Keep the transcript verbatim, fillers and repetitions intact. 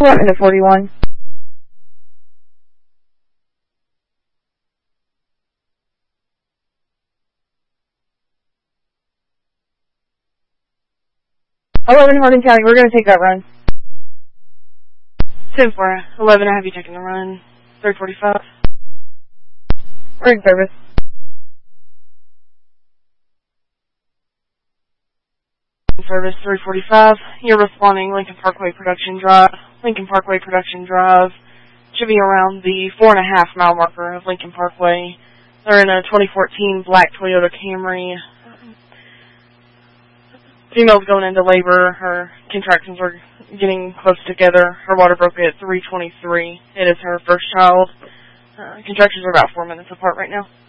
eleven to forty-one. eleven Hardin County, we're going to take that run. ten four, eleven, I have you taking the run. three forty-five. We're in service. Service three forty-five. You're responding Lincoln Parkway Production Drive. Lincoln Parkway Production Drive should be around the four and a half mile marker of Lincoln Parkway. They're in a twenty fourteen black Toyota Camry. Female's going into labor. Her contractions are getting close together. Her water broke at three twenty-three. It is her first child. Uh, contractions are about four minutes apart right now.